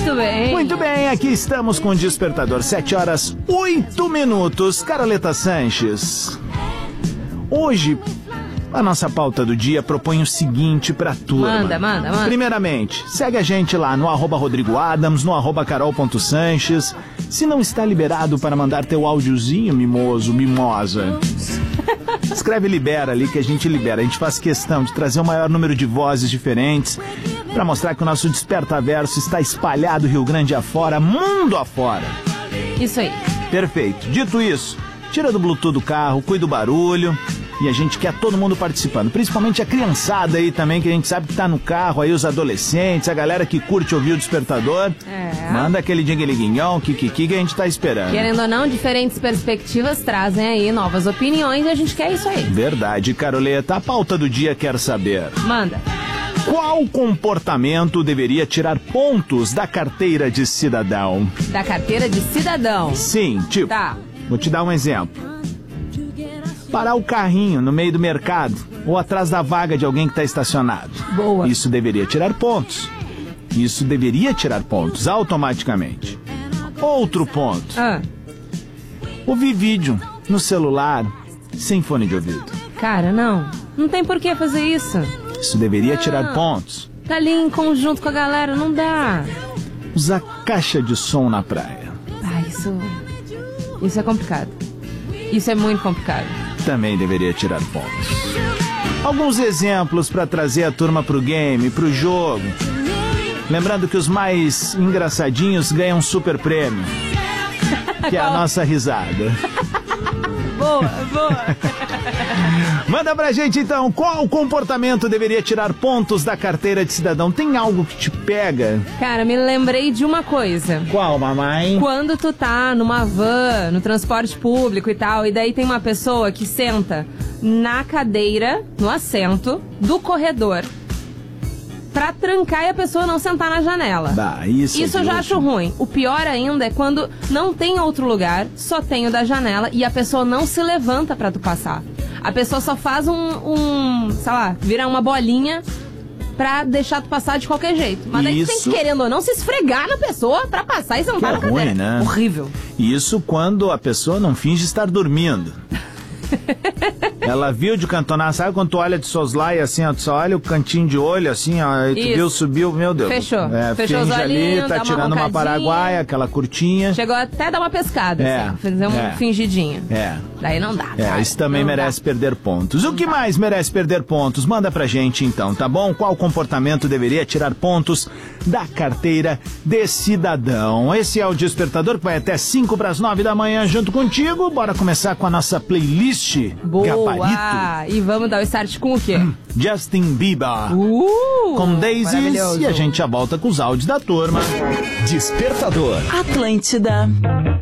Muito bem. Muito bem, aqui estamos com o Despertador, 7h08. Caroleta Sanches. Hoje, a nossa pauta do dia propõe o seguinte pra turma. Manda. Primeiramente, segue a gente lá no @RodrigoAdams, no @Carol.Sanches. Se não está liberado para mandar teu áudiozinho, mimosa, escreve libera ali que a gente libera. A gente faz questão de trazer o maior número de vozes diferentes para mostrar que o nosso Despertaverso está espalhado Rio Grande afora, mundo afora. Isso aí. Perfeito. Dito isso, tira do Bluetooth do carro, cuida do barulho. E a gente quer todo mundo participando, principalmente a criançada aí também, que a gente sabe que tá no carro aí, os adolescentes, a galera que curte ouvir o Despertador. Manda aquele dinguiliguinhão, kikiki que a gente tá esperando. Querendo ou não, diferentes perspectivas trazem aí novas opiniões e a gente quer isso aí. Verdade, Caroleta. A pauta do dia quer saber. Manda. Qual comportamento deveria tirar pontos da carteira de cidadão? Da carteira de cidadão. Sim, tipo, Tá. vou te dar um exemplo. Parar o carrinho no meio do mercado ou atrás da vaga de alguém que está estacionado. Boa. Isso deveria tirar pontos. Isso deveria tirar pontos automaticamente. Outro ponto. Ouvir vídeo no celular sem fone de ouvido. Cara, não tem por que fazer isso. Isso deveria tirar pontos. Tá ali em conjunto com a galera, não dá. Usar caixa de som na praia. Isso é complicado. Isso é muito complicado. Também deveria tirar pontos. Alguns exemplos para trazer a turma pro game, pro jogo. Lembrando que os mais engraçadinhos ganham um super prêmio, que é a nossa risada. Boa. Manda pra gente então, qual comportamento deveria tirar pontos da carteira de cidadão? Tem algo que te pega? Cara, me lembrei de uma coisa. Qual, mamãe? Quando tu tá numa van, no transporte público e tal, e daí tem uma pessoa que senta na cadeira, no assento do corredor, pra trancar e a pessoa não sentar na janela. Isso eu já acho ruim. O pior ainda é quando não tem outro lugar, só tem o da janela e a pessoa não se levanta pra tu passar. A pessoa só faz sei lá, vira uma bolinha pra deixar tu passar de qualquer jeito. Mas daí tu tem que, querendo ou não, se esfregar na pessoa pra passar e sentar na cadeira. Ruim, né? Horrível. Isso quando a pessoa não finge estar dormindo. Ela viu de cantonar, sabe quando tu olha de soslaio assim, ó, tu só olha o cantinho de olho assim, ó, aí tu viu, subiu, meu Deus. Fechou. Fechou os olhinhos, ali, tá tirando uma paraguaia, aquela curtinha. Chegou até a dar uma pescada, assim, fazer um fingidinho. Daí não dá, cara. Isso também merece perder pontos. O que mais merece perder pontos? Manda pra gente então, tá bom? Qual comportamento deveria tirar pontos da carteira de cidadão? Esse é o Despertador que vai até 8:55 da manhã junto contigo. Bora começar com a nossa playlist. Boa! Gabarito. E vamos dar o start com o quê? Justin Bieber. Com Daisies. E a gente já volta com os áudios da turma. Despertador Atlântida.